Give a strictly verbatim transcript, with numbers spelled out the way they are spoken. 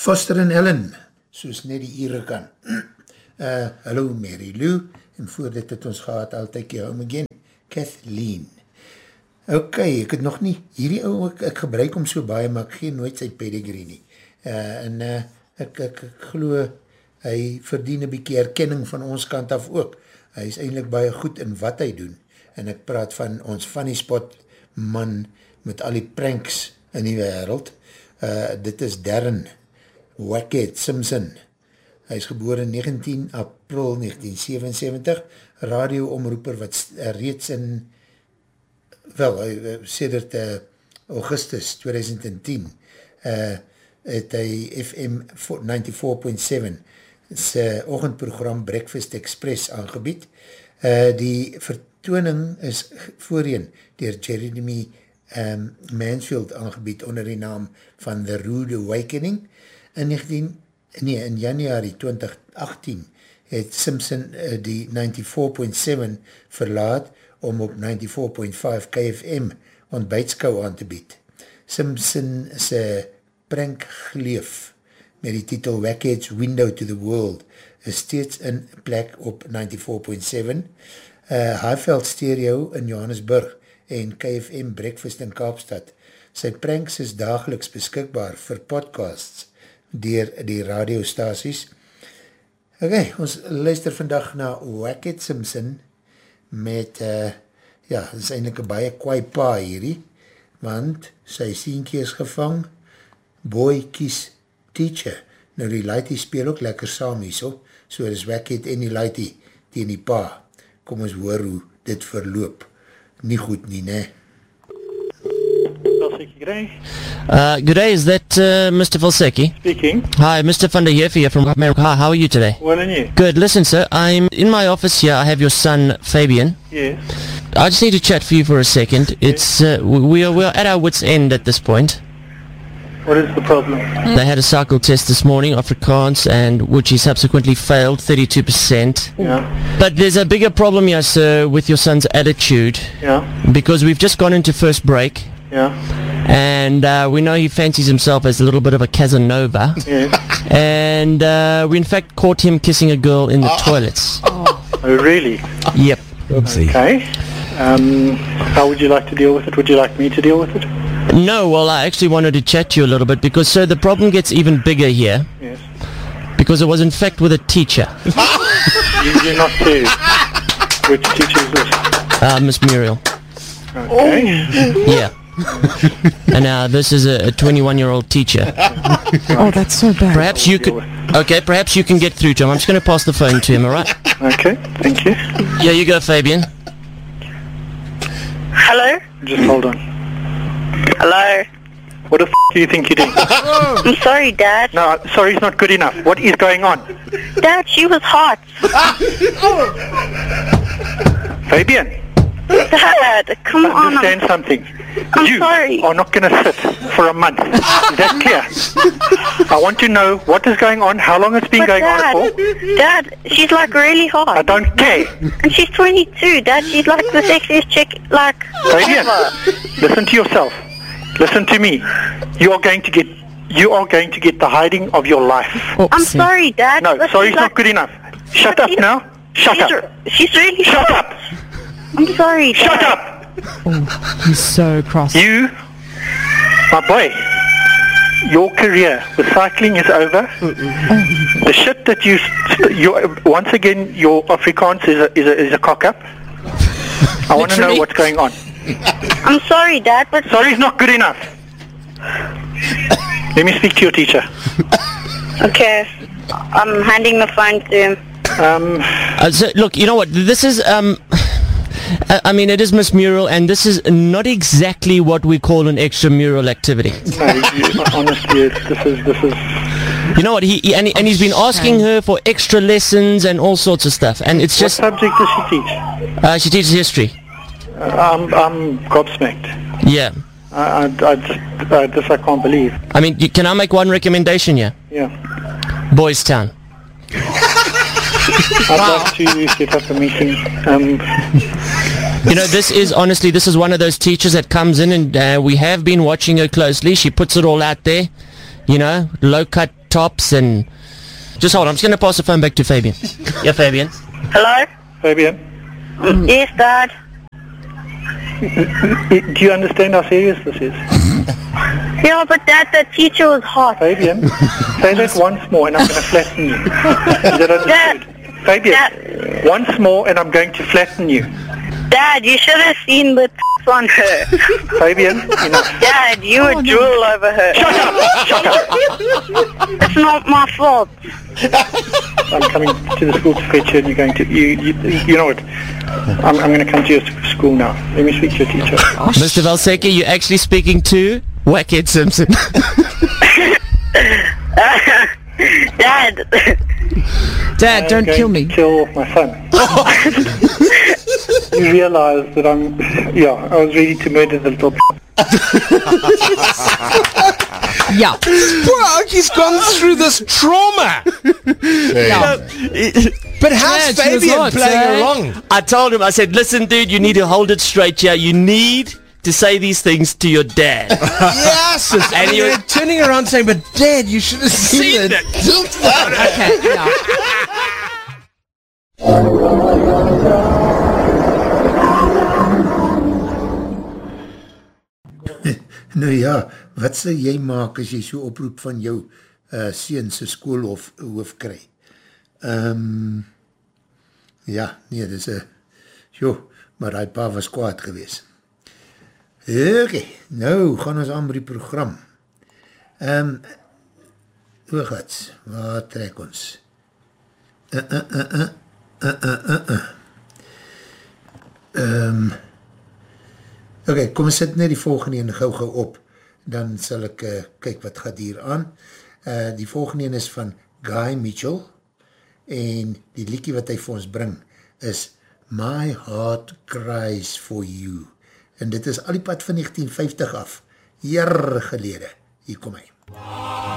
Foster en Ellen, soos net die ure kan. uh, hallo Mary Lou, en voor dit het ons gehad, I'll take you home again, Kathleen. Ok, ek het nog nie, hierdie ou, ek, ek gebruik hom so baie, maar ek gee nooit sy pedigree nie. Uh, en uh, ek, ek, ek glo, hy verdien een bykie erkenning van ons kant af ook. Hy is eindelijk baie goed in wat hy doen. En ek praat van ons funny spot man met al die pranks in die wereld. Uh, dit is Darren Wackhead Simpson. Hy is geboren negentien april negentien sevenenseventig, radioomroeper wat reeds in, wel, sedert uh, augustus tweeduisend tien, uh, het hy F M ninety-four point seven sy oggendprogram Breakfast Express aangebied. Uh, die vertoning is voorheen dier Jeremy um, Mansfield aangebied onder die naam van The Rude Awakening. In, negentien, nee, in januari twintig achttien het Simpson uh, die ninety-four point seven verlaat om op ninety-four point five K F M ontbijtskou aan te bied. Simpson sy prank geleef met die titel Wackhead's Window to the World is steeds in plek op ninety-four point seven, uh, Highveld Stereo in Johannesburg en K F M Breakfast in Kaapstad. Sy pranks is dageliks beskikbaar vir podcasts deur die radiostaties. Ok, ons luister vandag na Wackhead Simpson met, uh, ja, dit is eindelijk een baie kwaai pa hierdie, want sy sienkie is gevang, boy kies teacher. Nou die Lighty speel ook lekker saam hier so, so is Wackhead en die Lighty teen die pa. Kom ons hoor hoe dit verloop. Nie goed nie, ne? Uh, good day, is that uh, Mister Valsecki? Speaking. Hi, Mister Van der Heeff here from America. Hi, how are you today? Well, and you? Good, listen sir, I'm in my office here, I have your son Fabian. Yes. I just need to chat for you for a second. Yes. It's uh, we, are, we are at our wits' end at this point. What is the problem? They had a cycle test this morning, Afrikaans, and which he subsequently failed, thirty-two percent. Yeah. But there's a bigger problem here, sir, with your son's attitude. Yeah. Because we've just gone into first break. Yeah. And uh, we know he fancies himself as a little bit of a Casanova. Yes. And uh, we in fact caught him kissing a girl in the oh. toilets. Oh. Oh, really? Yep. Oopsie. Okay. Um, how would you like to deal with it? Would you like me to deal with it? No, well, I actually wanted to chat to you a little bit because, sir, the problem gets even bigger here. Yes. Because it was, in fact, with a teacher. You do not say. Which teacher is this? Uh, Miss Muriel. Okay. Yeah. And now uh, this is a twenty-one-year-old teacher. Oh, that's so bad. Perhaps you could... Okay, perhaps you can get through to him. I'm just going to pass the phone to him, all right? Okay, thank you. Yeah, you go, Fabian. Hello? Just hold on. Hello? What the f*** do you think you're doing? I'm sorry, Dad. No, sorry is not good enough. What is going on? Dad, she was hot. Fabian. Dad, come on. Understand something. I'm you sorry. are not going to sit for a month. Is that clear? I want to know what is going on, how long it's been but going Dad, on for. Dad, she's like really hot. I don't care. And she's twenty-two, Dad. She's like the sexiest chick, like, Fabian, listen to yourself. Listen to me. You are going to get you are going to get the hiding of your life. Oopsie. I'm sorry, Dad. No, sorry is like, not good enough. Shut up now. Shut she's, up. She's really Shut hot. up. I'm sorry, Dad. Shut up. Oh, he's so cross. You, my boy, your career with cycling is over. Mm-mm. The shit that you, you, once again, your Afrikaans is a, is a, is a cock-up. I want to know what's going on. I'm sorry, Dad, but... Sorry is not good enough. Let me speak to your teacher. Okay. I'm handing the phone to him. Um, uh, so, look, you know what? This is... um. I mean, it is Miss Muriel, and this is not exactly what we call an extramural activity. No, you, honestly, this is this is. You know what? He, he and, he, and he's been asking her for extra lessons and all sorts of stuff, and it's just. What subject does she teach? Uh, she teaches history. Uh, I'm I'm gobsmacked. Yeah. I I, I just I, this I can't believe. I mean, you, can I make one recommendation here? Yeah. Boys Town. I'd like to set up a meeting. Um, you know, this is, honestly, this is one of those teachers that comes in and uh, we have been watching her closely. She puts it all out there, you know, low-cut tops and... Just hold on, I'm just going to pass the phone back to Fabian. Yeah, Fabian. Hello? Fabian, Mm. Yes, Dad. do you understand how serious this is? Yeah, but Dad, the teacher was hot. Fabian, say that once more and I'm going to flatten you. Is that understood? Fabian, Dad. once more and I'm going to flatten you. Dad, you should have seen the t- on her. Fabian, enough. Dad, you Oh, would no. drool over her. Shut up! Shut up! It's not my fault. I'm coming to the school to fetch you and you're going to... You, you, you know what? I'm, I'm going to come to your school now. Let me speak to your teacher. Mister Valsecki, you're actually speaking to Wackhead Simpson. Dad. Dad, don't I'm kill going me. to kill my son. You realise that I'm... Yeah, I was ready to murder the little... Yeah. Bro, he's gone through this trauma. Yeah. But how's Yeah, she was Fabian hot, playing eh? along? I told him, I said, listen, dude, you need to hold it straight here. You need to say these things to your dad. Yes. And And you're- you're turning around saying, but Dad, you should have seen, Seen it. Okay, yeah. Nou ja, wat sal jy maak as jy so oproep van jou uh, seunse skoolhof hoof kry? Um, ja, nee, dis een, joh, maar die pa was kwaad gewees. Ok, nou gaan ons aan met die program. Um, Oogats, waar trek ons? Uh, uh, uh, uh, uh, uh, uh, uh. Um, Ok, kom ons sit net die volgende en gauw gauw op, dan sal ek uh, kyk wat gaat hier aan. Uh, die volgende is van Guy Mitchell, en die liedjie wat hy vir ons bring is My Heart Cries For You. En dit is al die pad van negentien vyftig af, jare gelede. Hier kom hy.